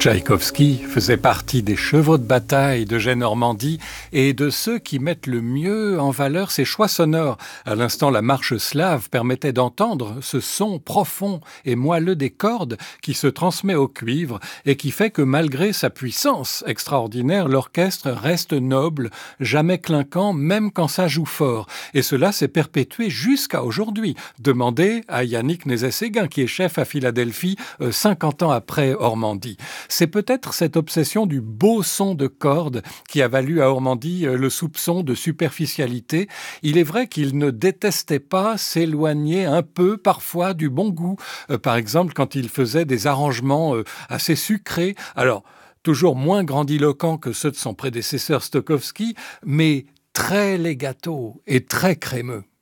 Tchaïkovski faisait partie des chevaux de bataille d'Eugène Ormandy et de ceux qui mettent le mieux en valeur ses choix sonores. À l'instant, la marche slave permettait d'entendre ce son profond et moelleux des cordes qui se transmet au cuivre et qui fait que malgré sa puissance extraordinaire, l'orchestre reste noble, jamais clinquant, même quand ça joue fort. Et cela s'est perpétué jusqu'à aujourd'hui. Demandez à Yannick Nézet-Séguin, qui est chef à Philadelphie 50 ans après Ormandy. C'est peut-être cette obsession du beau son de cordes qui a valu à Ormandy le soupçon de superficialité. Il est vrai qu'il ne détestait pas s'éloigner un peu parfois du bon goût. Par exemple, quand il faisait des arrangements assez sucrés. Alors, toujours moins grandiloquents que ceux de son prédécesseur Stokowski, mais très legato et très crémeux.